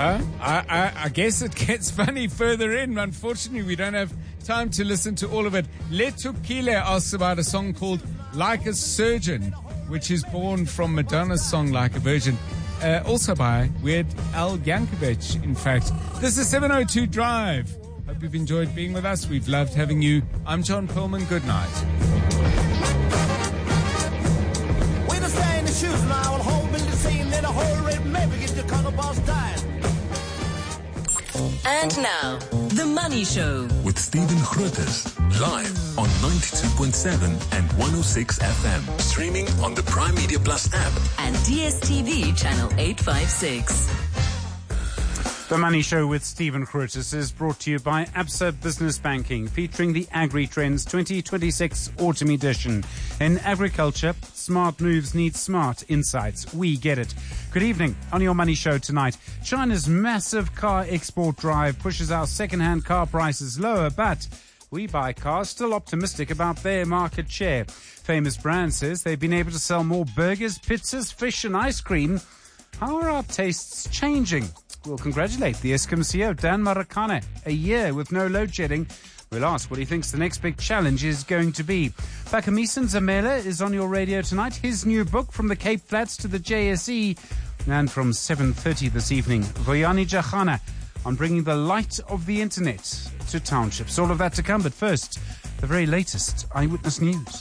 I guess it gets funny further in. Unfortunately, we don't have time to listen to all of it. Letukile asks about a song called Like a Surgeon, which is born from Madonna's song Like a Virgin. Also by Weird Al Yankovic, in fact. This is 702 Drive. Hope you've enjoyed being with us. We've loved having you. I'm John Perlman. Good night. When I stay in the shoes now, I'll hold me the same, then a whole red maybe get the color boss died. And now, The Money Show with Stephen Grootes, live on 92.7 and 106 FM, streaming on the Prime Media Plus app and DSTV channel 856. The Money Show with Stephen Grootes is brought to you by Absa Business Banking, featuring the Agri-Trends 2026 Autumn Edition. In agriculture, smart moves need smart insights. We get it. Good evening. On your Money Show tonight, China's massive car export drive pushes our second-hand car prices lower, but We Buy Cars still optimistic about their market share. Famous Brand says they've been able to sell more burgers, pizzas, fish and ice cream. How are our tastes changing? We'll congratulate the Eskom CEO, Dan Marakane. A year with no load shedding. We'll ask what he thinks the next big challenge is going to be. Bakamisan Zamela is on your radio tonight. His new book, From the Cape Flats to the JSE. And from 7:30 this evening, Voyani Jahana on bringing the light of the internet to townships. All of that to come, but first, the very latest Eyewitness News.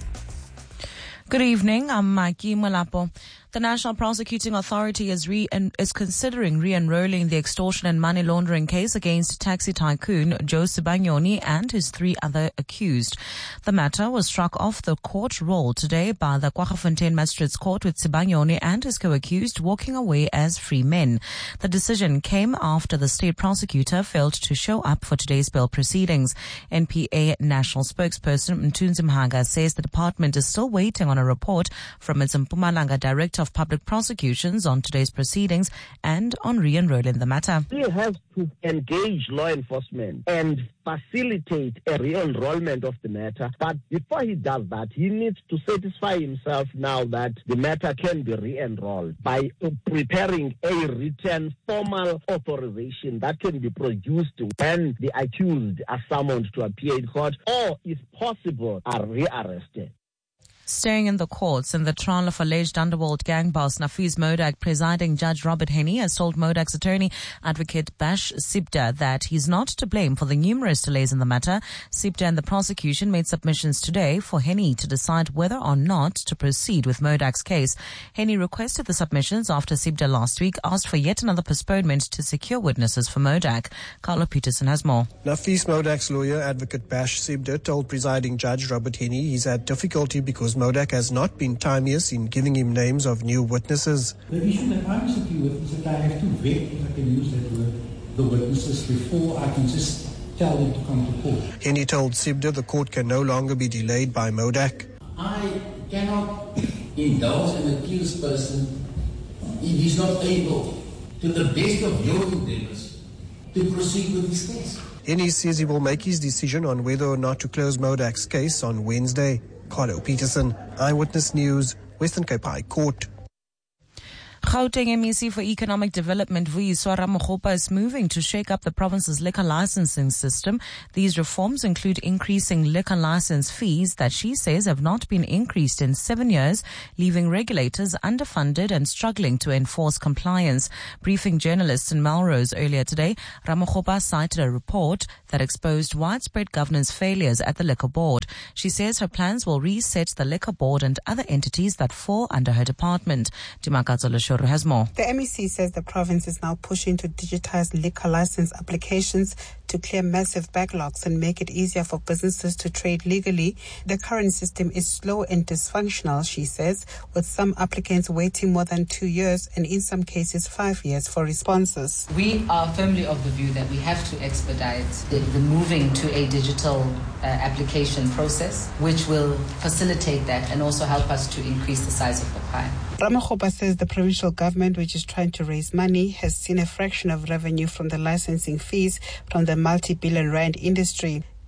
Good evening, I'm Mikey Malapo. The National Prosecuting Authority is considering re-enrolling the extortion and money laundering case against taxi tycoon Joe Sibanyoni and his 3 other accused. The matter was struck off the court roll today by the Kwaggafontein Magistrates Court, with Sibanyoni and his co-accused walking away as free men. The decision came after the state prosecutor failed to show up for today's bail proceedings. NPA National Spokesperson Mthunzi Mhaga says the department is still waiting on a report from its Mpumalanga Director of Public Prosecutions on today's proceedings and on re-enrolling the matter. He has to engage law enforcement and facilitate a re-enrollment of the matter. But before he does that, he needs to satisfy himself now that the matter can be re-enrolled by preparing a written formal authorization that can be produced when the accused are summoned to appear in court or, if possible, are rearrested. Staying in the courts in the trial of alleged underworld gang boss Nafees Modak, presiding Judge Robert Henney has told Modak's attorney, Advocate Bash Sibda, that he's not to blame for the numerous delays in the matter. Sibda and the prosecution made submissions today for Henney to decide whether or not to proceed with Modak's case. Henney requested the submissions after Sibda last week asked for yet another postponement to secure witnesses for Modak. Carlo Peterson has more. Nafees Modak's lawyer, Advocate Bash Sibda, told presiding Judge Robert Henney he's had difficulty because Modak has not been timeous in giving him names of new witnesses. The issue that I'm sitting with is that I have to vet, if I can use that word, the witnesses before I can just tell them to come to court. Henney told Sibda the court can no longer be delayed by Modak. I cannot indulge an accused person if he's not able, to the best of your endeavors, to proceed with his case. Henney says he will make his decision on whether or not to close Modak's case on Wednesday. Carlo Peterson, Eyewitness News, Western Cape High Court. Gauteng MEC for Economic Development, Vuyiswa Ramokgopa, is moving to shake up the province's liquor licensing system. These reforms include increasing liquor license fees that she says have not been increased in 7 years, leaving regulators underfunded and struggling to enforce compliance. Briefing journalists in Melrose earlier today, Ramokgopa cited a report that exposed widespread governance failures at the Liquor Board. She says her plans will reset the Liquor Board and other entities that fall under her department. Has more. The MEC says the province is now pushing to digitize liquor license applications to clear massive backlogs and make it easier for businesses to trade legally. The current system is slow and dysfunctional, she says, with some applicants waiting more than 2 years and in some cases 5 years for responses. We are firmly of the view that we have to expedite the moving to a digital application process, which will facilitate that and also help us to increase the size of the pie. Ramokgopa says the provincial government, which is trying to raise money, has seen a fraction of revenue from the licensing fees from the multi-billion rand industry.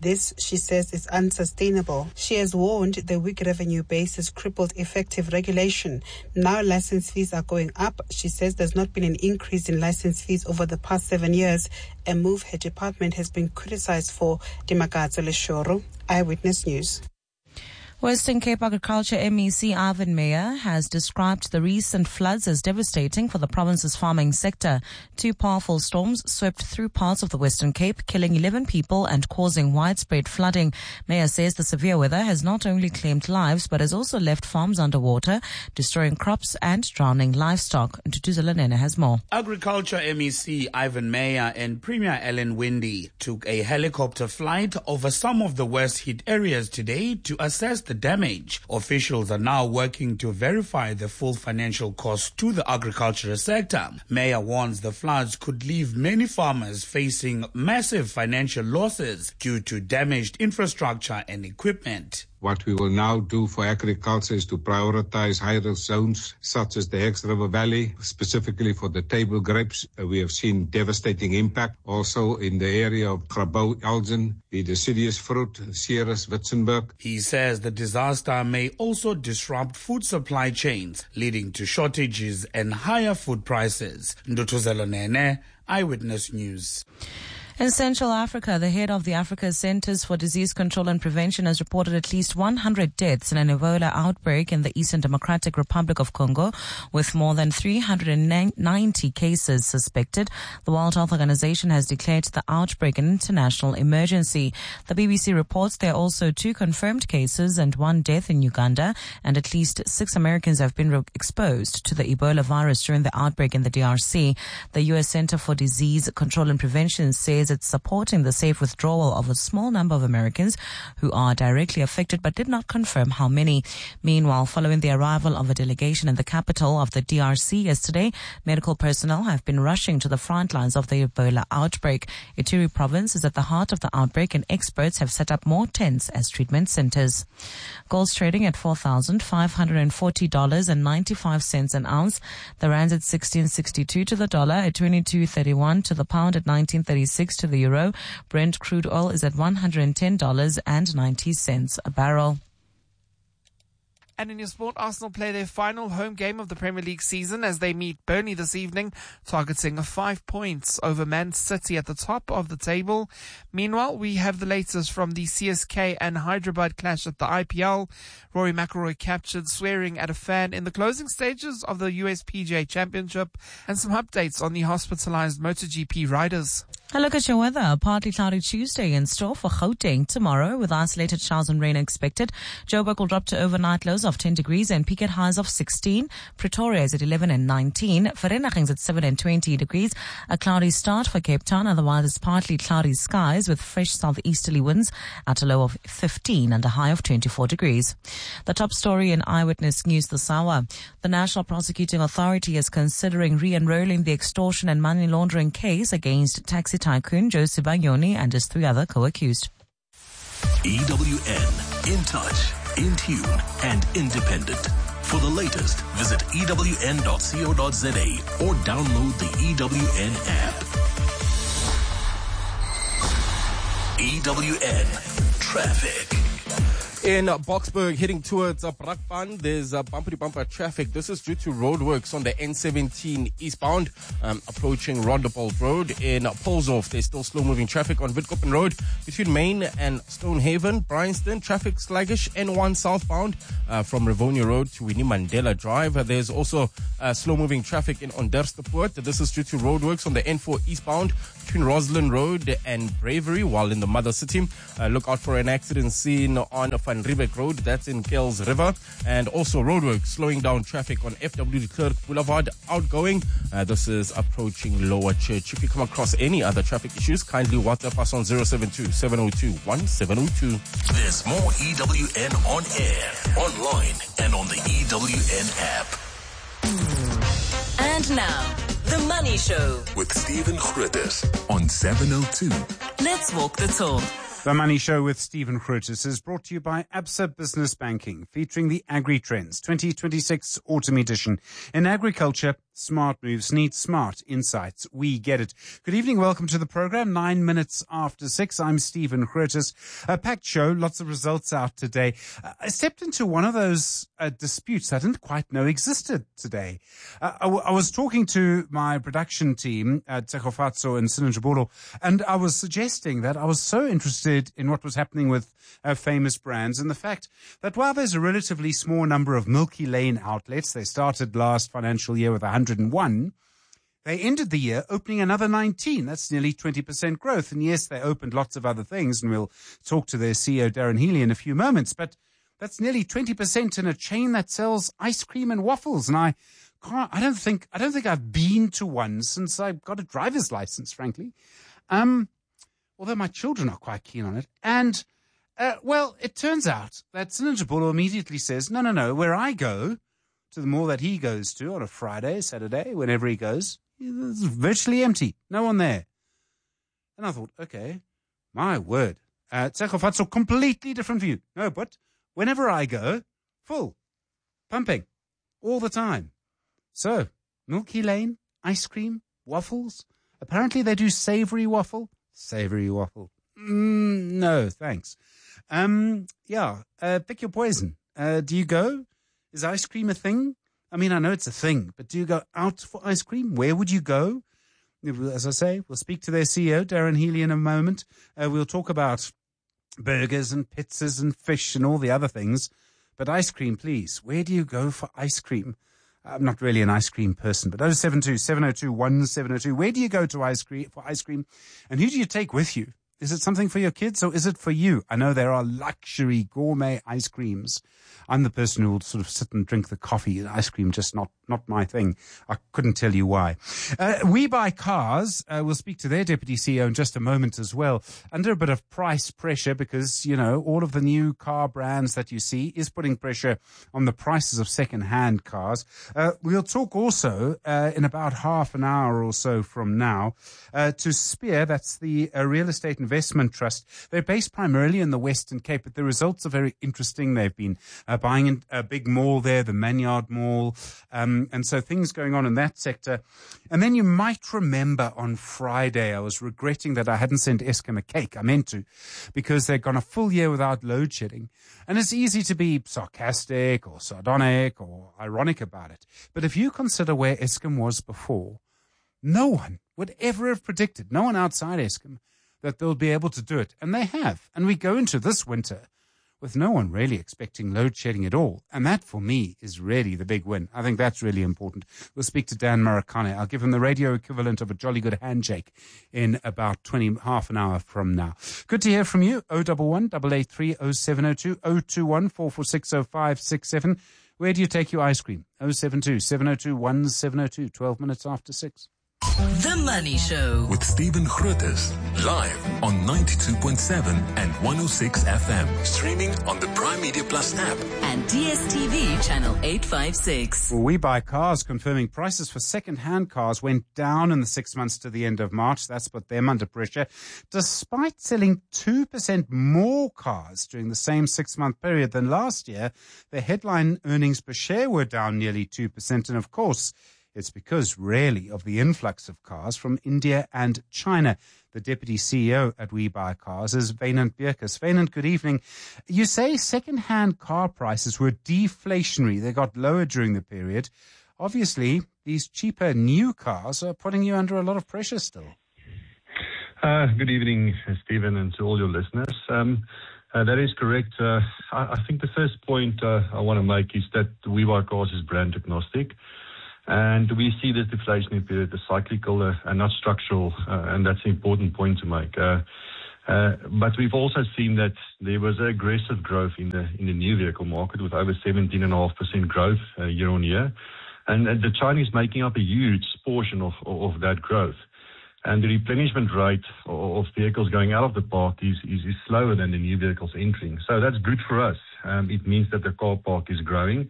This, she says, is unsustainable. She has warned the weak revenue base has crippled effective regulation. Now license fees are going up. She says there's not been an increase in license fees over the past 7 years, a move her department has been criticized for. Dimakatso Leshoro, Eyewitness News. Western Cape Agriculture MEC Ivan Meyer has described the recent floods as devastating for the province's farming sector. 2 powerful storms swept through parts of the Western Cape, killing 11 people and causing widespread flooding. Meyer says the severe weather has not only claimed lives but has also left farms underwater, destroying crops and drowning livestock. Ntutuzela Nene has more. Agriculture MEC Ivan Meyer and Premier Ellen Wendy took a helicopter flight over some of the worst hit areas today to assess the damage. Officials are now working to verify the full financial cost to the agricultural sector. Meyer warns the floods could leave many farmers facing massive financial losses due to damaged infrastructure and equipment. What we will now do for agriculture is to prioritize high-risk zones such as the Hex River Valley, specifically for the table grapes. We have seen devastating impact also in the area of Grabouw, Elgin, the deciduous fruit, Ceres, Witzenberg. He says the disaster may also disrupt food supply chains, leading to shortages and higher food prices. Ndutuzelo Nene, Eyewitness News. In Central Africa, the head of the Africa Centers for Disease Control and Prevention has reported at least 100 deaths in an Ebola outbreak in the Eastern Democratic Republic of Congo, with more than 390 cases suspected. The World Health Organization has declared the outbreak an international emergency. The BBC reports there are also 2 confirmed cases and 1 death in Uganda, and at least 6 Americans have been exposed to the Ebola virus during the outbreak in the DRC. The U.S. Center for Disease Control and Prevention says it's supporting the safe withdrawal of a small number of Americans who are directly affected, but did not confirm how many. Meanwhile, following the arrival of a delegation in the capital of the DRC yesterday, medical personnel have been rushing to the front lines of the Ebola outbreak. Ituri province is at the heart of the outbreak, and experts have set up more tents as treatment centers. Gold's trading at $4,540.95 an ounce. The rand's at 16.62 to the dollar, at 22.31 to the pound, at 19.36 to the euro. Brent crude oil is at $110.90 a barrel. And in your sport, Arsenal play their final home game of the Premier League season as they meet Burnley this evening, targeting 5 points over Man City at the top of the table. Meanwhile, we have the latest from the CSK and Hyderabad clash at the IPL. Rory McIlroy captured swearing at a fan in the closing stages of the USPGA Championship, and some updates on the hospitalized MotoGP riders. A look at your weather. A partly cloudy Tuesday in store for Gauteng tomorrow, with isolated showers and rain expected. Joburg will drop to overnight lows of 10 degrees and peak at highs of 16. Pretoria is at 11 and 19. Vereeniging is at 7 and 20 degrees. A cloudy start for Cape Town. Otherwise, it's partly cloudy skies with fresh southeasterly winds at a low of 15 and a high of 24 degrees. The top story in Eyewitness News this hour. The National Prosecuting Authority is considering re-enrolling the extortion and money laundering case against taxi tycoon Joseph Banyoni and his 3 other co-accused. EWN, in touch, in tune, and independent. For the latest, visit ewn.co.za or download the EWN app. EWN Traffic. In Boksburg, heading towards Brakpan, there's bumper-to-bumper traffic. This is due to roadworks on the N17 eastbound, approaching Rondopolk Road. In Polshof, there's still slow-moving traffic on Witkoppen Road between Main and Stonehaven. Bryanston, traffic sluggish. N1 southbound from Rivonia Road to Winnie Mandela Drive. There's also slow-moving traffic in Onderstepoort. This is due to roadworks on the N4 eastbound between Roslyn Road and Bravery, while in the Mother City. Look out for an accident scene on Van Riebeck Road, that's in Kells River, and also roadwork slowing down traffic on FW de Klerk Boulevard outgoing. This is approaching Lower Church. If you come across any other traffic issues, kindly WhatsApp us on 072-702-1702. There's more EWN on air, online, and on the EWN app. And now, The Money Show with Stephen Grootes on 702. Let's walk the talk. The Money Show with Stephen Grootes is brought to you by Absa Business Banking, featuring the Agri Trends 2026 Autumn Edition. In agriculture, Smart moves need smart insights. We get it. Good evening. Welcome to the program. 9 minutes after 6. I'm Stephen Curtis. A packed show. Lots of results out today. I stepped into one of those disputes I didn't quite know existed today. I was talking to my production team at Tekofatso and Sinanjabolo, and I was suggesting that I was so interested in what was happening with famous brands and the fact that while there's a relatively small number of Milky Lane outlets, they started last financial year with 101. They ended the year opening another 19. That's nearly 20% growth. And yes, they opened lots of other things, and we'll talk to their CEO, Darren Healy, in a few moments. But that's nearly 20% in a chain that sells ice cream and waffles. And I don't think I've been to one since I got a driver's license, frankly. Although my children are quite keen on it. And, well, it turns out that Sinanjabolo immediately says, no, where I go, to the mall that he goes to on a Friday, Saturday, whenever he goes, it's virtually empty. No one there. And I thought, okay, my word. Tekofatso, completely different view. No, but whenever I go, full, pumping, all the time. So, Milky Lane, ice cream, waffles. Apparently they do savory waffle. Savory waffle. No, thanks. Pick your poison. Do you go? Is ice cream a thing? I mean, I know it's a thing, but do you go out for ice cream? Where would you go? As I say, we'll speak to their CEO, Darren Healy, in a moment. We'll talk about burgers and pizzas and fish and all the other things. But ice cream, please. Where do you go for ice cream? I'm not really an ice cream person, but 072-702-1702. Where do you go to for ice cream? And who do you take with you? Is it something for your kids or is it for you? I know there are luxury gourmet ice creams. I'm the person who will sort of sit and drink the coffee and ice cream, just not my thing. I couldn't tell you why. We Buy Cars, we'll speak to their deputy CEO in just a moment as well, under a bit of price pressure because, you know, all of the new car brands that you see is putting pressure on the prices of second-hand cars. We'll talk also in about half an hour or so from now to Spear, that's the real estate investment trust. They're based primarily in the Western Cape, but the results are very interesting. They've been buying in a big mall there, the Manyard Mall, and so things going on in that sector. And then you might remember on Friday, I was regretting that I hadn't sent Eskom a cake. I meant to, because they'd gone a full year without load shedding. And it's easy to be sarcastic or sardonic or ironic about it. But if you consider where Eskom was before, no one would ever have predicted, no one outside Eskom, that they'll be able to do it. And they have. And we go into this winter with no one really expecting load shedding at all. And that, for me, is really the big win. I think that's really important. We'll speak to Dan Marakane. I'll give him the radio equivalent of a jolly good handshake in about half an hour from now. Good to hear from you. 011 883 0702 021 446 0567. Where do you take your ice cream? 072 702 1702. 12 minutes after 6. The Money Show with Stephen Grootes, live on 92.7 and 106 FM, streaming on the Prime Media Plus app and DSTV channel 856. Well, We Buy Cars confirming prices for second-hand cars went down in the 6 months to the end of March. That's put them under pressure, despite selling 2% more cars during the same 6-month period than last year. Their headline earnings per share were down nearly 2%, and of course, it's because, really, of the influx of cars from India and China. The deputy CEO at We Buy Cars is Wynand Beukes. Wynand, good evening. You say second-hand car prices were deflationary. They got lower during the period. Obviously, these cheaper new cars are putting you under a lot of pressure still. Good evening, Stephen, and to all your listeners. That is correct. I think the first point I want to make is that We Buy Cars is brand agnostic. And we see this deflationary period as cyclical and not structural, and that's an important point to make. But we've also seen that there was aggressive growth in the new vehicle market with over 17.5% growth year on year. And the Chinese making up a huge portion of that growth. And the replenishment rate of vehicles going out of the park is slower than the new vehicles entering. So that's good for us. It means that the car park is growing.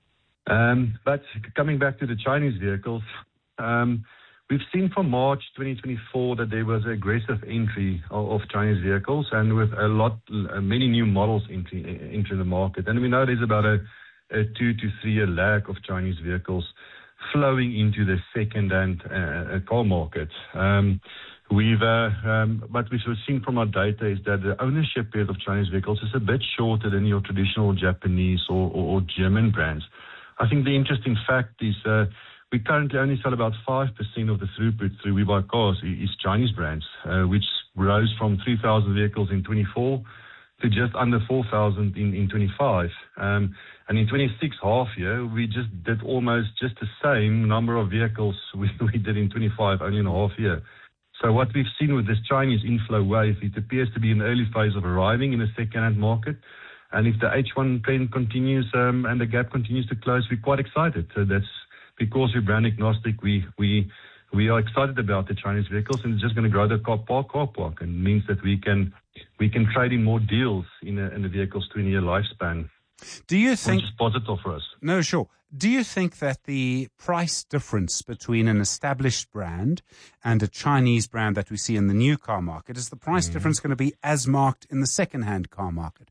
But coming back to the Chinese vehicles, we've seen from March 2024 that there was aggressive entry of Chinese vehicles, and with many new models entering the market. And we know there's about a 2 to 3 year lag of Chinese vehicles flowing into the second-hand car market. But we've seen from our data is that the ownership period of Chinese vehicles is a bit shorter than your traditional Japanese or German brands. I think the interesting fact is we currently only sell about 5% of the throughput through We Buy Cars is Chinese brands, which rose from 3,000 vehicles in 24 to just under 4,000 in 25. And in 26 half year, we just did almost just the same number of vehicles we did in 25, only in a half year. So what we've seen with this Chinese inflow wave, it appears to be in the early phase of arriving in the second-hand market. And if the H1 trend continues and the gap continues to close, we're quite excited. So that's because we're brand agnostic. We are excited about the Chinese vehicles, and it's just going to grow the car park, and means that we can trade in more deals in the vehicle's 20-year lifespan. Do you think, which is positive for us? No, sure. Do you think that the price difference between an established brand and a Chinese brand that we see in the new car market, is the price difference going to be as marked in the second-hand car market?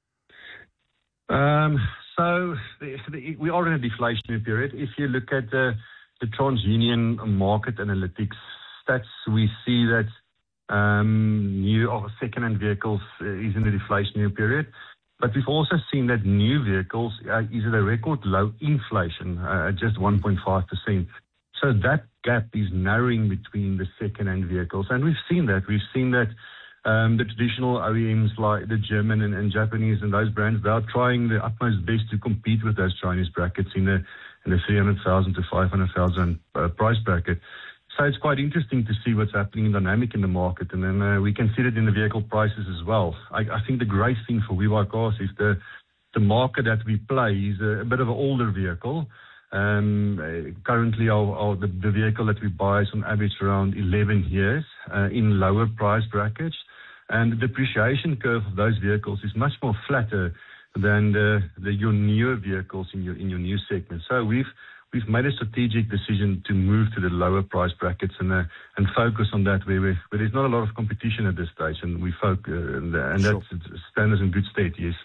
So we are in a deflationary period. If you look at the TransUnion market analytics stats, we see that new or second-hand vehicles is in a deflationary period. But we've also seen that new vehicles is at a record low inflation, just 1.5%. So that gap is narrowing between the second-hand vehicles. And we've seen that. We've seen that the traditional OEMs like the German and Japanese and those brands, they are trying their utmost best to compete with those Chinese brackets in the 300,000 to 500,000 price bracket. So it's quite interesting to see what's happening in dynamic in the market, and then we can see it in the vehicle prices as well. I think the great thing for We Buy Cars is the market that we play is a bit of an older vehicle. Currently, the vehicle that we buy is on average around 11 years in lower price brackets, and the depreciation curve of those vehicles is much more flatter than your newer vehicles in your new segment. So we've made a strategic decision to move to the lower price brackets and focus on that where there's not a lot of competition at this stage, and we focus and that stands us in good state. Yes.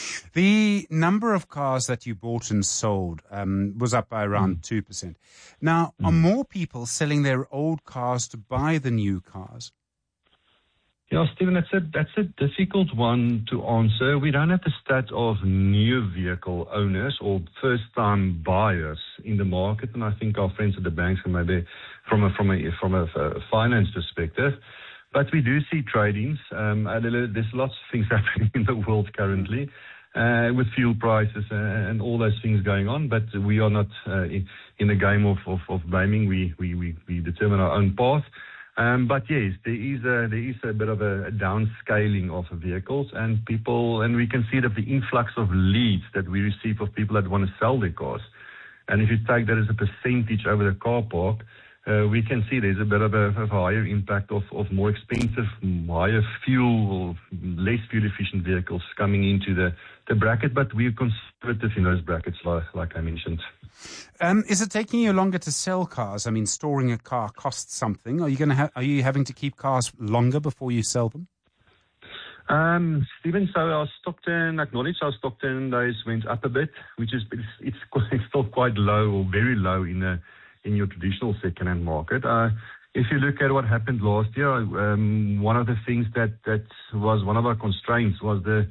The number of cars that you bought and sold was up by around 2%. Now, are more people selling their old cars to buy the new cars? Yeah, Stephen, that's a difficult one to answer. We don't have the stat of new vehicle owners or first-time buyers in the market, and I think our friends at the banks can maybe from a finance perspective. But we do see trade-ins. There's lots of things happening in the world currently with fuel prices and all those things going on. But we are not in the game of blaming. We determine our own path. But yes, there is a bit of a downscaling of vehicles and we can see that the influx of leads that we receive of people that want to sell their cars. And if you take that as a percentage over the car park, we can see there's a bit of a higher impact of more expensive, higher fuel, less fuel efficient vehicles coming into the bracket, but we're conservative in those brackets, like I mentioned. Is it taking you longer to sell cars? I mean, storing a car costs something. Are you having to keep cars longer before you sell them? Stephen, so our Stockton days went up a bit, which is it's still quite low or very low in your traditional second-hand market. If you look at what happened last year, one of the things that was one of our constraints was the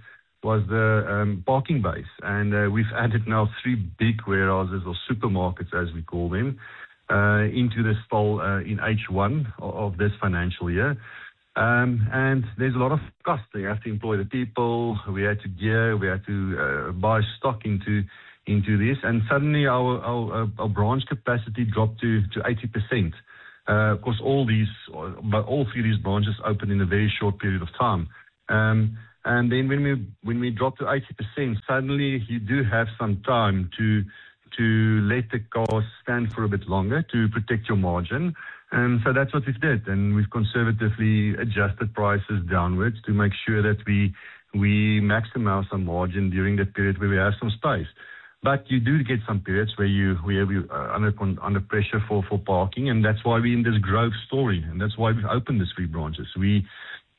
parking base, and we've added now 3 big warehouses or supermarkets, as we call them, into the stall in H1 of this financial year. And there's a lot of cost. You have to employ the people. We had to gear. We had to buy stock into this, and suddenly our branch capacity dropped to 80%. Of course, all 3 of these branches opened in a very short period of time. And then when we drop to 80%, suddenly you do have some time to let the cars stand for a bit longer to protect your margin. And so that's what we did. And we've conservatively adjusted prices downwards to make sure that we maximize our margin during that period where we have some space. But you do get some periods where we're under pressure for parking, and that's why we're in this growth story, and that's why we've opened these 3 branches.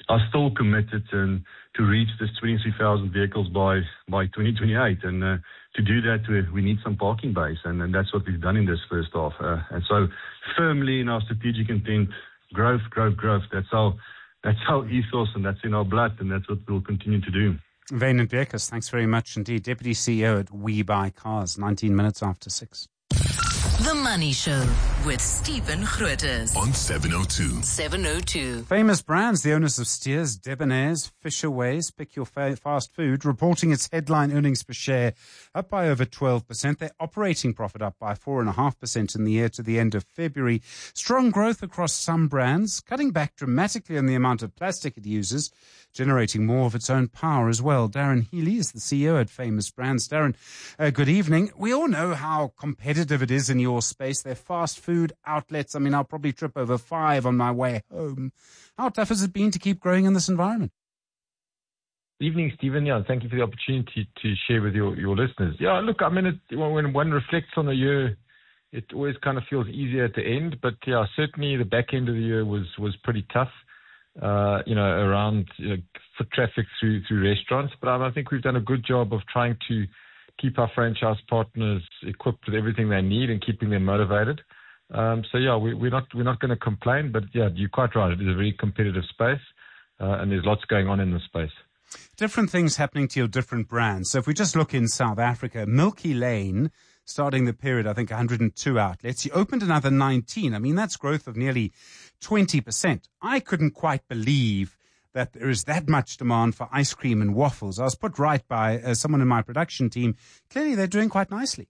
are still committed to reach this 23,000 vehicles by 2028. And to do that, we need some parking base, and that's what we've done in this first half. And so firmly in our strategic intent, growth. That's our ethos, and that's in our blood, and that's what we'll continue to do. Wynand Beukes, thanks very much indeed. Deputy CEO at We Buy Cars, 19 minutes after 6. The Money Show with Stephen Grootes on 702. 702. Famous brands, the owners of Steers, Debonair's, Fisher-Ways, Pick Your Fast Food, reporting its headline earnings per share up by over 12%. Their operating profit up by 4.5% in the year to the end of February. Strong growth across some brands, cutting back dramatically on the amount of plastic it uses, generating more of its own power as well. Darren Healy is the CEO at Famous Brands. Darren, good evening. We all know how competitive it is in your space. They're fast food outlets. I mean, I'll probably trip over 5 on my way home. How tough has it been to keep growing in this environment? Evening, Stephen. Yeah, thank you for the opportunity to share with your listeners. Yeah, look, I mean, when one reflects on the year, it always kind of feels easier at the end. But yeah, certainly the back end of the year was pretty tough. Around foot traffic through restaurants. But I think we've done a good job of trying to keep our franchise partners equipped with everything they need and keeping them motivated. So yeah, we're not going to complain. But yeah, you're quite right. It is a very competitive space, and there's lots going on in the space. Different things happening to your different brands. So if we just look in South Africa, Milky Lane, starting the period, I think 102 outlets. You opened another 19. I mean, that's growth of nearly 20%. I couldn't quite believe that there is that much demand for ice cream and waffles. I was put right by someone in my production team. Clearly, they're doing quite nicely.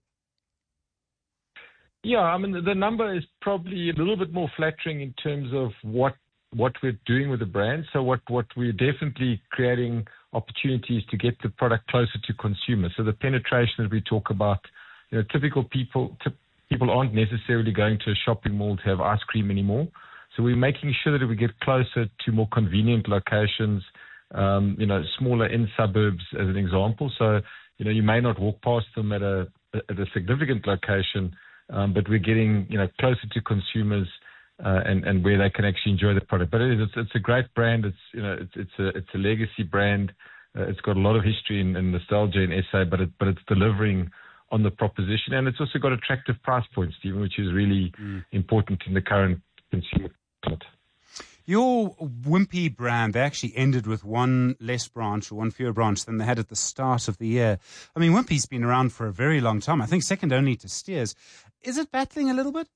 Yeah, I mean, the number is probably a little bit more flattering in terms of what we're doing with the brand. So what we're definitely creating opportunities to get the product closer to consumers. So the penetration that we talk about, typical people aren't necessarily going to a shopping mall to have ice cream anymore. So we're making sure that we get closer to more convenient locations, smaller in suburbs as an example. So, you may not walk past them at a significant location, but we're getting, closer to consumers and where they can actually enjoy the product. But it's a great brand. It's a legacy brand. It's got a lot of history and nostalgia in SA, but it's delivering on the proposition, and it's also got attractive price points, Stephen, which is really important in the current consumer climate. Your Wimpy brand, they actually ended with one less branch or one fewer branch than they had at the start of the year. I mean, Wimpy's been around for a very long time. I think second only to Steers. Is it battling a little bit?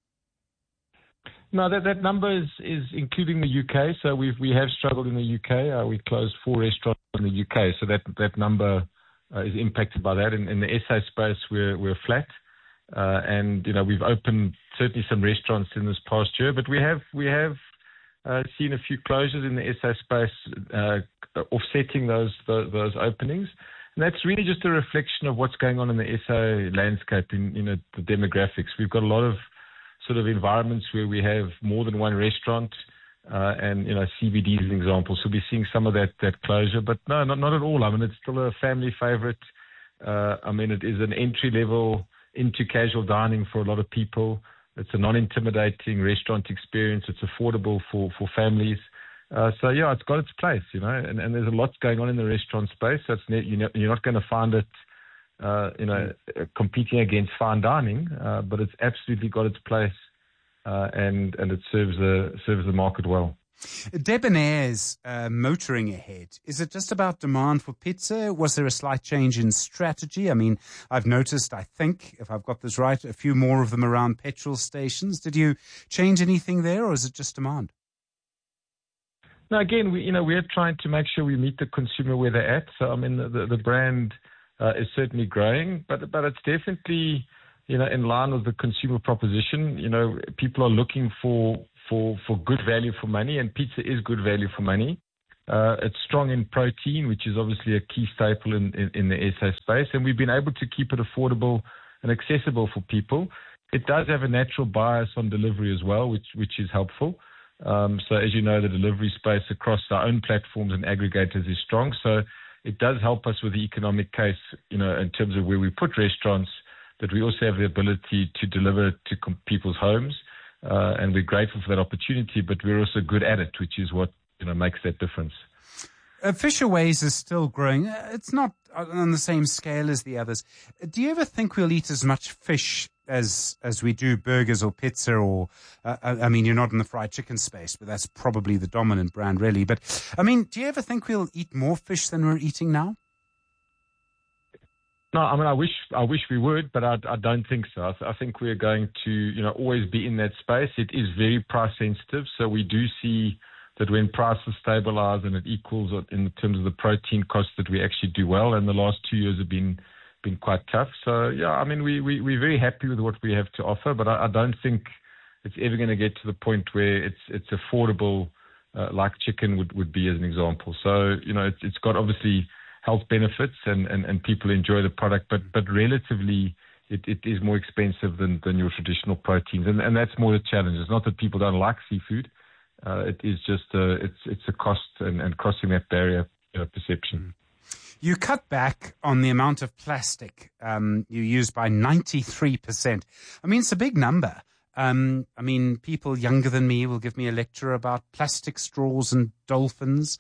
No, that number is including the UK. So we have struggled in the UK. We closed 4 restaurants in the UK. So that number is impacted by that. In the SA space, we're flat. And, we've opened certainly some restaurants in this past year, but we have seen a few closures in the SA space, offsetting those openings. And that's really just a reflection of what's going on in the SA landscape in, the demographics. We've got a lot of sort of environments where we have more than one restaurant, and, CBD is an example. So we're seeing some of that closure, but no, not at all. I mean, it's still a family favorite. It is an entry level into casual dining for a lot of people. It's a non-intimidating restaurant experience. It's affordable for families. So yeah, it's got its place, and there's a lot going on in the restaurant space. That's you're not going to find it, competing against fine dining, but it's absolutely got its place, and it serves the market well. Debonair's motoring ahead. Is it just about demand for pizza? Was there a slight change in strategy? I mean, I've noticed, I think, if I've got this right, a few more of them around petrol stations. Did you change anything there, or is it just demand? No, again, we're trying to make sure we meet the consumer where they're at. So, the brand is certainly growing, but it's definitely, in line with the consumer proposition. People are looking for good value for money, and pizza is good value for money. It's strong in protein, which is obviously a key staple in the SA space, and we've been able to keep it affordable and accessible for people. It does have a natural bias on delivery as well, which is helpful. So as you know, the delivery space across our own platforms and aggregators is strong. So it does help us with the economic case, in terms of where we put restaurants, that we also have the ability to deliver to people's homes. And we're grateful for that opportunity, but we're also good at it, which is what makes that difference. Fisherways is still growing. It's not on the same scale as the others. Do you ever think we'll eat as much fish as we do burgers or pizza or, I mean, you're not in the fried chicken space, but that's probably the dominant brand really. But, I mean, do you ever think we'll eat more fish than we're eating now? No, I mean, I wish we would, but I don't think so. I think we're going to, always be in that space. It is very price sensitive. So we do see that when prices stabilize and it equals in terms of the protein costs, that we actually do well. And the last 2 years have been quite tough. So, yeah, I mean, we're very happy with what we have to offer, but I don't think it's ever going to get to the point where it's affordable like chicken would be, as an example. So, it's got obviously health benefits and people enjoy the product, but relatively it is more expensive than your traditional proteins. And that's more the challenge. It's not that people don't like seafood. It is just it's a cost and crossing that barrier perception. You cut back on the amount of plastic you use by 93%. I mean, it's a big number. I mean, people younger than me will give me a lecture about plastic straws and dolphins.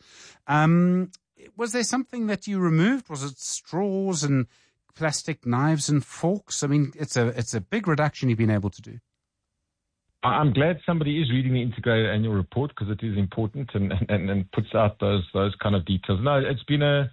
Was there something that you removed? Was it straws and plastic knives and forks? I mean, it's a big reduction you've been able to do. I'm glad somebody is reading the integrated annual report, because it is important and puts out those kind of details. No, it's been a,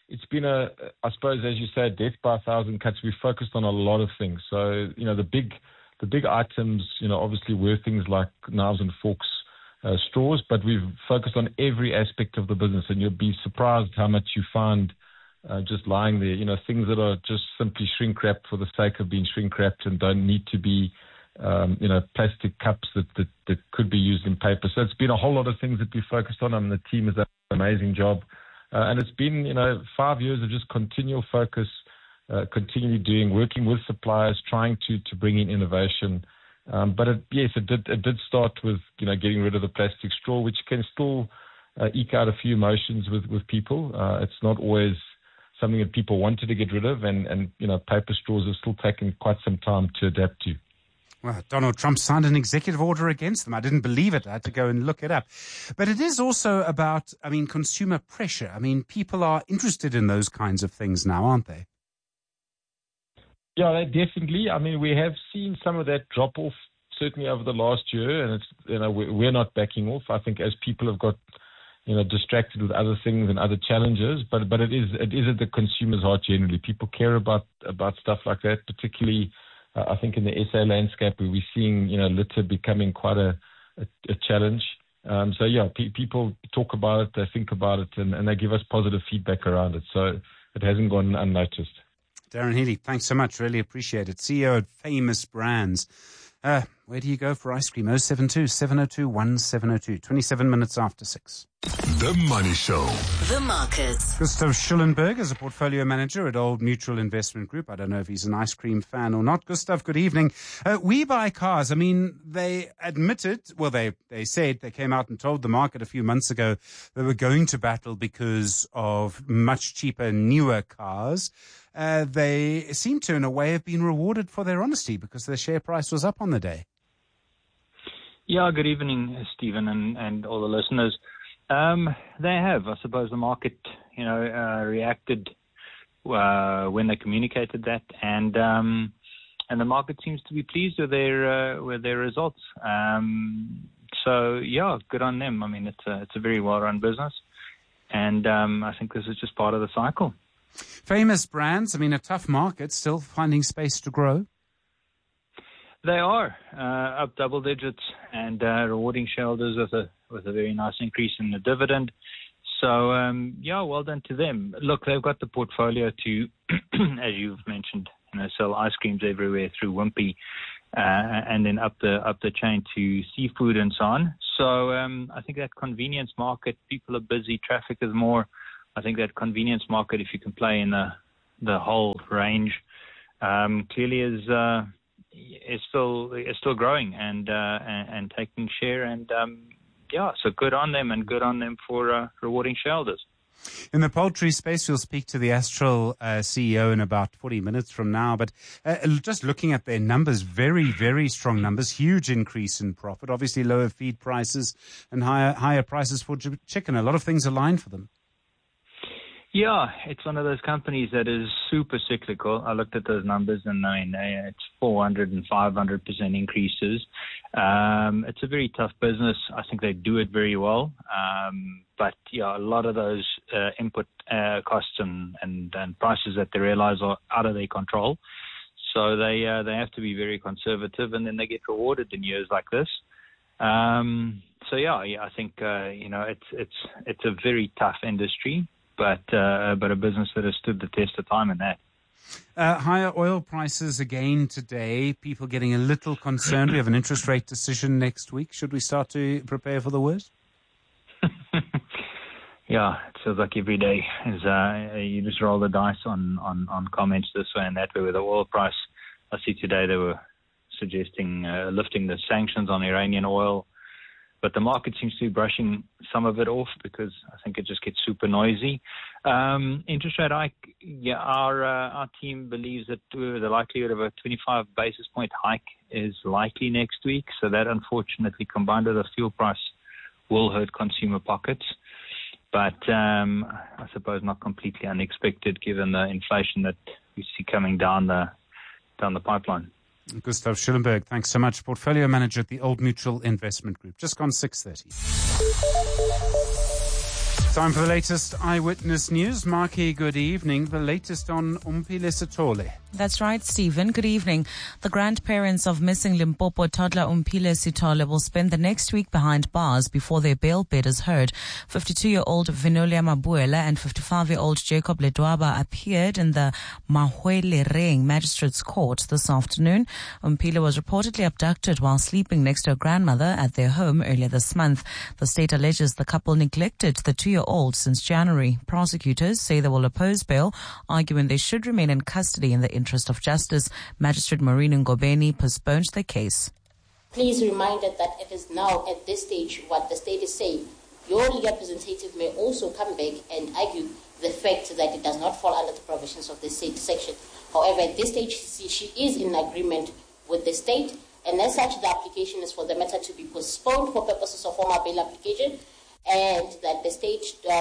I suppose, as you said, death by 1,000 cuts. We focused on a lot of things. So, the big items, obviously were things like knives and forks, straws, but we've focused on every aspect of the business, and you'll be surprised how much you find just lying there. Things that are just simply shrink wrapped for the sake of being shrink wrapped and don't need to be, plastic cups that could be used in paper. So it's been a whole lot of things that we focused on, and the team has done an amazing job. And it's been, 5 years of just continual focus, continually working with suppliers, trying to bring in innovation. But it did start with, getting rid of the plastic straw, which can still eke out a few emotions with people. It's not always something that people wanted to get rid of, and paper straws have still taken quite some time to adapt to. Well, Donald Trump signed an executive order against them. I didn't believe it. I had to go and look it up. But it is also about, consumer pressure. People are interested in those kinds of things now, aren't they? Yeah, they definitely. We have seen some of that drop off certainly over the last year, and it's, we're not backing off. I think as people have got, distracted with other things and other challenges, but it is at the consumer's heart generally. People care about stuff like that, particularly. I think in the SA landscape, we're seeing, litter becoming quite a challenge. So, yeah, people talk about it, they think about it, and they give us positive feedback around it. So it hasn't gone unnoticed. Darren Healy, thanks so much. Really appreciate it. CEO at Famous Brands. Where do you go for ice cream? 072-702-1702. 27 minutes after 6. The Money Show. The markets. Gustav Schullenberg is a portfolio manager at Old Mutual Investment Group. I don't know if he's an ice cream fan or not. Gustav, good evening. We Buy Cars. They admitted, they said, they came out and told the market a few months ago they were going to battle because of much cheaper, newer cars. They seem to, in a way, have been rewarded for their honesty because their share price was up on the day. Yeah, good evening, Stephen, and all the listeners. They have. I suppose the market, reacted when they communicated that, and the market seems to be pleased with their results. So yeah, good on them. It's a very well-run business, and I think this is just part of the cycle. Famous Brands. A tough market, still finding space to grow. They are up double digits and rewarding shareholders with a very nice increase in the dividend. So, well done to them. Look, they've got the portfolio to, as you've mentioned, sell ice creams everywhere through Wimpy, and then up the chain to seafood and so on. So, I think that convenience market, people are busy, traffic is more. I think that convenience market, if you can play in the whole range, clearly is still growing and taking share, and so good on them, and good on them for rewarding shareholders. In the poultry space, we'll speak to the Astral CEO in about 40 minutes from now. But just looking at their numbers, very, very strong numbers, huge increase in profit, obviously lower feed prices and higher prices for chicken. A lot of things align for them. Yeah, it's one of those companies that is super cyclical. I looked at those numbers and I mean, it's 400 and 500% increases. It's a very tough business. I think they do it very well. But yeah, a lot of those input costs and prices that they realize are out of their control. So they have to be very conservative, and then they get rewarded in years like this. So yeah, I think it's a very tough industry. But a business that has stood the test of time in that. Higher oil prices again today. People getting a little concerned. We have an interest rate decision next week. Should we start to prepare for the worst? Yeah, it feels like every day is you just roll the dice on comments this way and that way with the oil price. I see today they were suggesting lifting the sanctions on Iranian oil. But the market seems to be brushing some of it off because I think it just gets super noisy. Interest rate hike, yeah, our team believes that the likelihood of a 25 basis point hike is likely next week. So that, unfortunately, combined with the fuel price, will hurt consumer pockets. But I suppose not completely unexpected given the inflation that we see coming down the pipeline. Gustav Schillenberg, thanks so much. Portfolio Manager at the Old Mutual Investment Group. Just gone 6:30. Time for the latest Eyewitness News. Marky, good evening. The latest on Umpile Sithole. That's right, Stephen. Good evening. The grandparents of missing Limpopo toddler Umpile Sithole will spend the next week behind bars before their bail bid is heard. 52-year-old Vinolia Mabuela and 55-year-old Jacob Ledwaba appeared in the Mahwelereng Magistrates Court this afternoon. Umpile was reportedly abducted while sleeping next to her grandmother at their home earlier this month. The state alleges the couple neglected the 2-year-old since January. Prosecutors say they will oppose bail, arguing they should remain in custody in the interest of justice. Magistrate Maureen Ngobeni postponed the case. Please be reminded that it is now at this stage what the state is saying. Your legal representative may also come back and argue the fact that it does not fall under the provisions of the state section. However, at this stage, she is in agreement with the state, and as such, the application is for the matter to be postponed for purposes of formal bail application, and that the state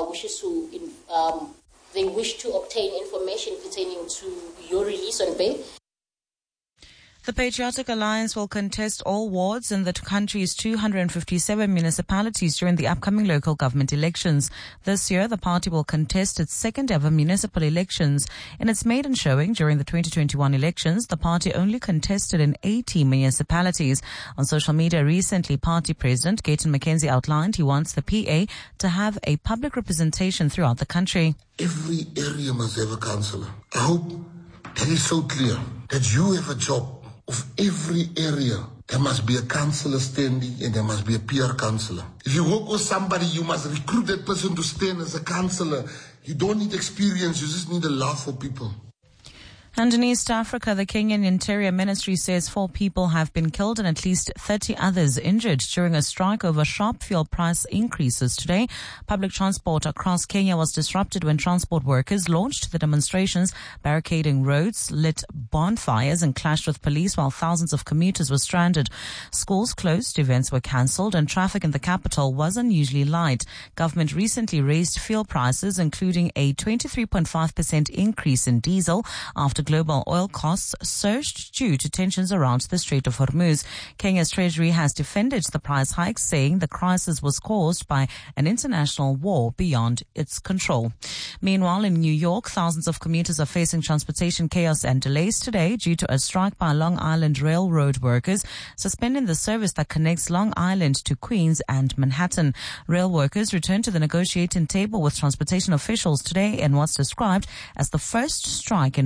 they wish to obtain information pertaining to your release on bail. The Patriotic Alliance will contest all wards in the country's 257 municipalities during the upcoming local government elections. This year, the party will contest its second ever municipal elections. In its maiden showing during the 2021 elections, the party only contested in 80 municipalities. On social media recently, party president Gayton McKenzie outlined he wants the PA to have a public representation throughout the country. Every area must have a councillor. I hope that is so clear that you have a job. Of every area, there must be a councillor standing and there must be a peer councillor. If you work with somebody, you must recruit that person to stand as a councillor. You don't need experience, you just need a love for people. And in East Africa, the Kenyan Interior Ministry says 4 people have been killed and at least 30 others injured during a strike over sharp fuel price increases today. Public transport across Kenya was disrupted when transport workers launched the demonstrations, barricading roads, lit bonfires and clashed with police while thousands of commuters were stranded. Schools closed, events were cancelled and traffic in the capital was unusually light. Government recently raised fuel prices, including a 23.5% increase in diesel after global oil costs surged due to tensions around the Strait of Hormuz. Kenya's Treasury has defended the price hike, saying the crisis was caused by an international war beyond its control. Meanwhile, in New York, thousands of commuters are facing transportation chaos and delays today due to a strike by Long Island Railroad workers, suspending the service that connects Long Island to Queens and Manhattan. Rail workers returned to the negotiating table with transportation officials today in what's described as the first strike in more than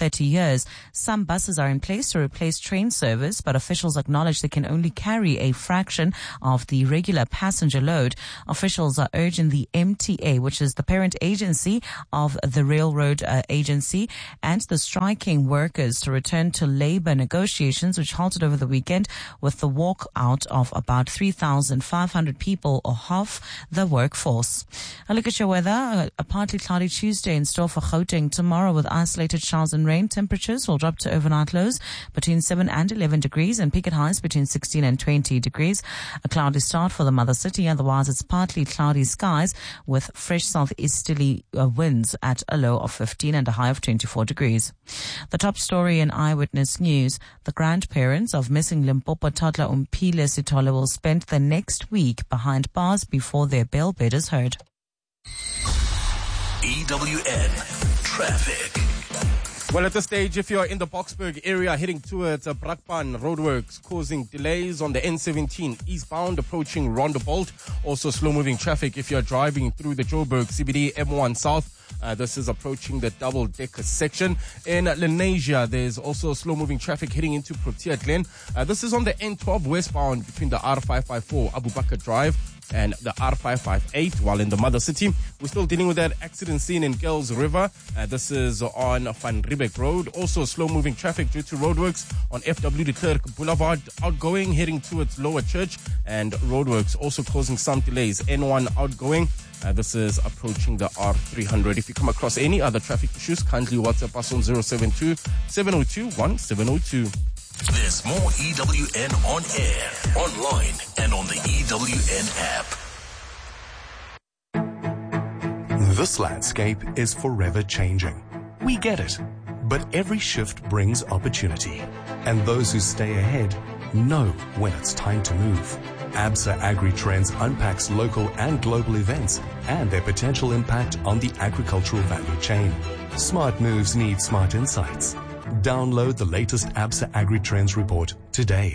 30 years. Some buses are in place to replace train service, but officials acknowledge they can only carry a fraction of the regular passenger load. Officials are urging the MTA, which is the parent agency of the Railroad Agency, and the striking workers to return to labor negotiations, which halted over the weekend with the walkout of about 3,500 people, or half the workforce. A look at your weather. A partly cloudy Tuesday in store for Gauteng tomorrow with isolated showers and rain. Temperatures will drop to overnight lows between 7 and 11 degrees and peak at highs between 16 and 20 degrees. A cloudy start for the mother city. Otherwise, it's partly cloudy skies with fresh southeasterly winds at a low of 15 and a high of 24 degrees. The top story in Eyewitness News. The grandparents of missing Limpopo toddler Umpile Sithole will spend the next week behind bars before their bail bid is heard. EWN Traffic. Well, at this stage, if you're in the Boksburg area heading towards Brakpan, roadworks causing delays on the N17 eastbound approaching Rondebolt. Also slow-moving traffic if you're driving through the Joburg CBD M1 South. This is approaching the double-decker section. In Lenasia, there's also slow-moving traffic heading into Protea Glen. This is on the N12 westbound between the R554 Abu Bakr Drive and the R558, while in the mother city, we're still dealing with that accident scene in Gels River. This is on Van Riebeck Road. Also slow-moving traffic due to roadworks on FW de Klerk Boulevard, outgoing heading towards Lower Church, and roadworks also causing some delays. N1 outgoing. This is approaching the R300. If you come across any other traffic issues, kindly WhatsApp us on 072-702-1702. There's more EWN on air, online, and on the EWN app. This landscape is forever changing. We get it. But every shift brings opportunity. And those who stay ahead know when it's time to move. ABSA AgriTrends unpacks local and global events and their potential impact on the agricultural value chain. Smart moves need smart insights. Download the latest ABSA AgriTrends report today.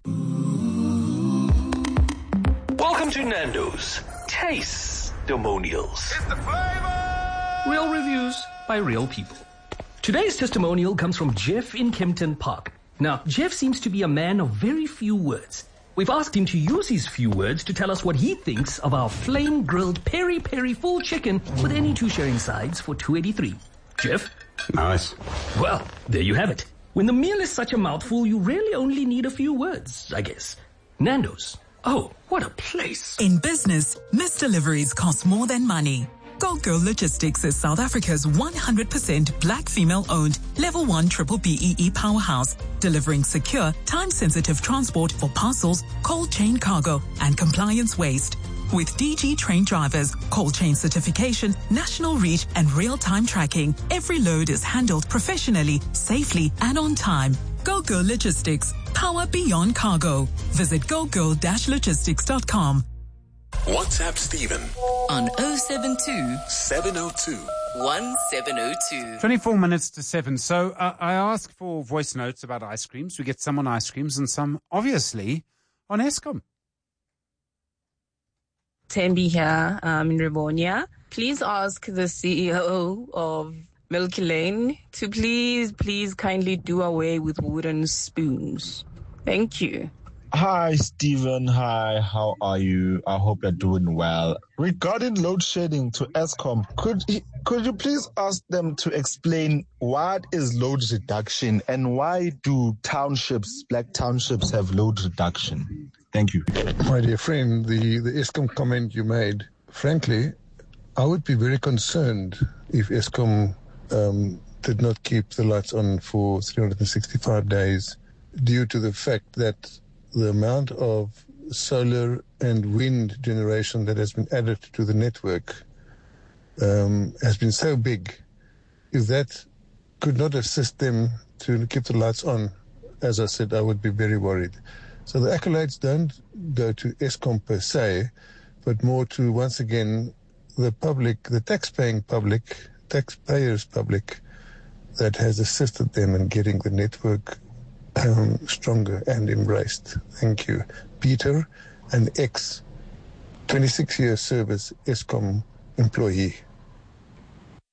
Welcome to Nando's Taste-Demonials. Real reviews by real people. Today's testimonial comes from Jeff in Kempton Park. Now, Jeff seems to be a man of very few words. We've asked him to use his few words to tell us what he thinks of our flame-grilled peri-peri full chicken with any two sharing sides for $2.83. Jeff? Nice. Well, there you have it. When the meal is such a mouthful, you really only need a few words, I guess. Nando's. Oh, what a place. In business, missed deliveries cost more than money. Go Girl Logistics is South Africa's 100% black female-owned Level 1 Triple BEE powerhouse, delivering secure, time-sensitive transport for parcels, cold chain cargo, and compliance waste. With DG trained drivers, cold chain certification, national reach, and real-time tracking, every load is handled professionally, safely, and on time. Go Girl Logistics. Power beyond cargo. Visit gogirl-logistics.com. WhatsApp Stephen on 072 702 1702. 24 minutes to 7. So I ask for voice notes about ice creams. We get some on ice creams and some, obviously, on Eskom. Tembi here in Rivonia. Please ask the CEO of Milky Lane to please kindly do away with wooden spoons. Thank you. Hi, Stephen. Hi, how are you? I hope you're doing well. Regarding load shedding to Eskom, could you please ask them to explain what is load reduction and why do black townships have load reduction? Thank you. My dear friend, the Eskom comment you made, frankly, I would be very concerned if Eskom did not keep the lights on for 365 days due to the fact that the amount of solar and wind generation that has been added to the network has been so big. If that could not assist them to keep the lights on, as I said, I would be very worried. So the accolades don't go to Eskom per se, but more to, once again, the public, the taxpayers public that has assisted them in getting the network stronger and embraced. Thank you. Peter, an 26-year service Eskom employee.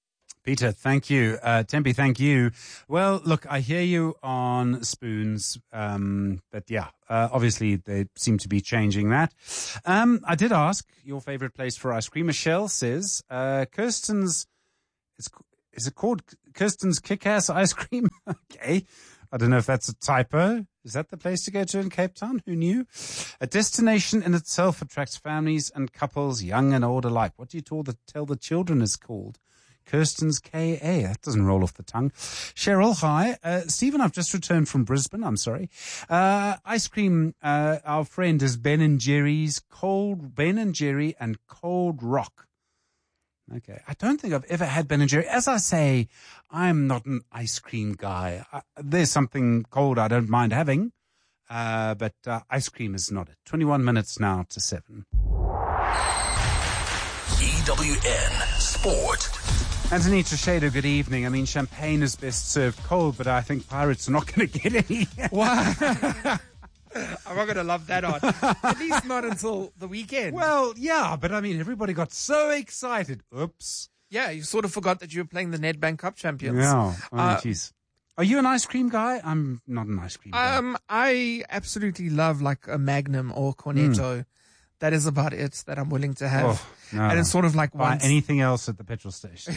Peter, thank you. Tempe, thank you. Well, look, I hear you on spoons, but yeah, obviously they seem to be changing that. I did ask your favorite place for ice cream. Michelle says, Kirsten's, is it called Kirsten's Kick-Ass Ice Cream? Okay. I don't know if that's a typo. Is that the place to go to in Cape Town? Who knew? A destination in itself attracts families and couples, young and old alike. What do you tell the children is called? Kirsten's K.A. That doesn't roll off the tongue. Cheryl, hi. Stephen, I've just returned from Brisbane. I'm sorry. Ice cream, our friend is Ben & Jerry's Ben & Jerry and Cold Rock. Okay. I don't think I've ever had Ben & Jerry. As I say, I'm not an ice cream guy. There's something cold I don't mind having, but ice cream is not it. 21 minutes now to 7. EWN Sport. Anthony Teixeira, good evening. I mean, champagne is best served cold, but I think Pirates are not going to get any. Wow. I'm not going to love that on. At least not until the weekend. Well, yeah, but I mean, everybody got so excited. Oops. Yeah, you sort of forgot that you were playing the Nedbank Cup champions. Yeah. Oh, jeez. Are you an ice cream guy? I'm not an ice cream guy. I absolutely love like a Magnum or Cornetto. That is about it that I'm willing to have. Oh, no. And it's sort of like buy anything else at the petrol station.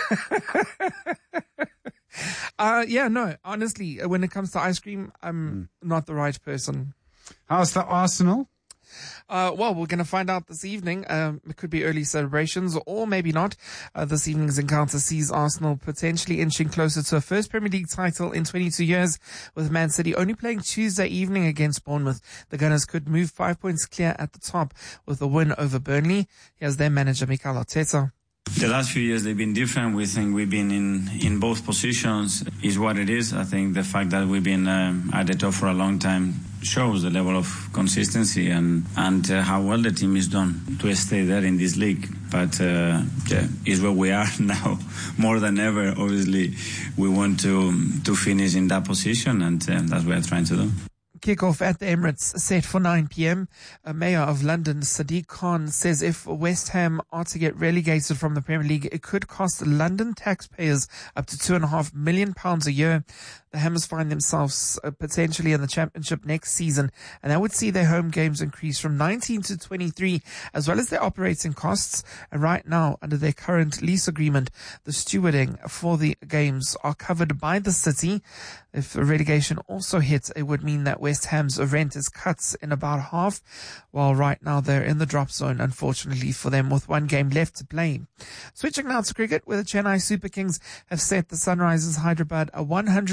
Yeah, no, honestly, when it comes to ice cream, I'm not the right person. How's the Arsenal? Well, we're going to find out this evening. It could be early celebrations or maybe not. This evening's encounter sees Arsenal potentially inching closer to a first Premier League title in 22 years, with Man City only playing Tuesday evening against Bournemouth. The Gunners could move 5 points clear at the top with a win over Burnley. Here's their manager, Mikel Arteta. The last few years they've been different. We think we've been in both positions is what it is. I think the fact that we've been at the top for a long time shows the level of consistency and how well the team is done to stay there in this league. But yeah, is where we are now more than ever. Obviously, we want to finish in that position, and that's what we're trying to do. Kickoff at the Emirates set for 9 p.m. Mayor of London, Sadiq Khan, says if West Ham are to get relegated from the Premier League, it could cost London taxpayers up to £2.5 million a year. The Hammers find themselves potentially in the Championship next season, and that would see their home games increase from 19 to 23, as well as their operating costs. And right now, under their current lease agreement, the stewarding for the games are covered by the city. If relegation also hits, it would mean that West Ham's rent is cut in about half, while right now they're in the drop zone, unfortunately for them, with one game left to play. Switching now to cricket, where the Chennai Super Kings have set the Sunrisers Hyderabad a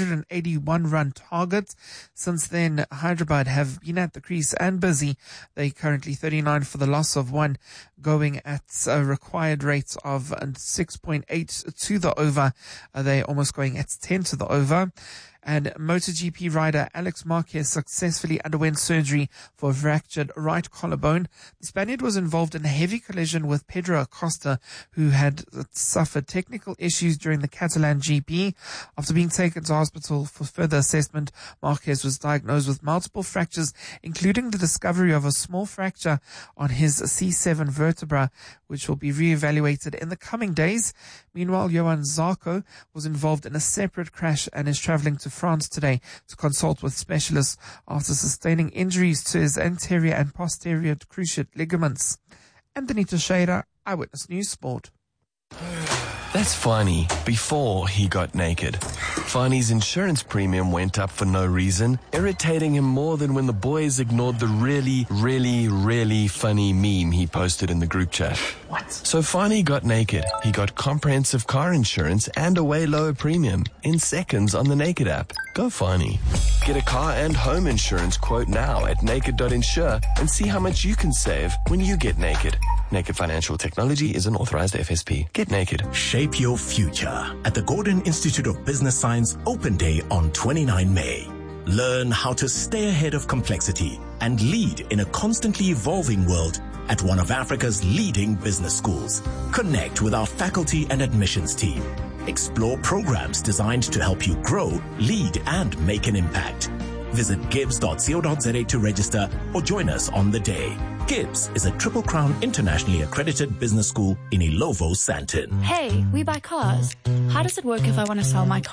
181-run target. Since then, Hyderabad have been at the crease and busy. They're currently 39 for the loss of 1, going at a required rate of 6.8 to the over. They're almost going at 10 to the over. And MotoGP rider Alex Marquez successfully underwent surgery for a fractured right collarbone. The Spaniard was involved in a heavy collision with Pedro Acosta, who had suffered technical issues during the Catalan GP. After being taken to hospital for further assessment, Marquez was diagnosed with multiple fractures, including the discovery of a small fracture on his C7 vertebra, which will be re-evaluated in the coming days. Meanwhile, Johan Zarco was involved in a separate crash and is traveling to France today to consult with specialists after sustaining injuries to his anterior and posterior cruciate ligaments. Anthony Teixeira, Eyewitness News Sport. That's Fani before he got naked. Fani's insurance premium went up for no reason, irritating him more than when the boys ignored the really, really, really funny meme he posted in the group chat. What? So Fani got naked. He got comprehensive car insurance and a way lower premium in seconds on the Naked app. Go Fani. Get a car and home insurance quote now at naked.insure and see how much you can save when you get naked. Naked Financial Technology is an authorized FSP. Get naked. Shape your future at the Gordon Institute of Business Science Open Day on 29 May. Learn how to stay ahead of complexity and lead in a constantly evolving world at one of Africa's leading business schools. Connect with our faculty and admissions team. Explore programs designed to help you grow, lead, and make an impact. Visit gibbs.co.za to register or join us on the day. Gibbs is a Triple Crown internationally accredited business school in Ilovo, Sandton. Hey, we buy cars. How does it work if I want to sell my car?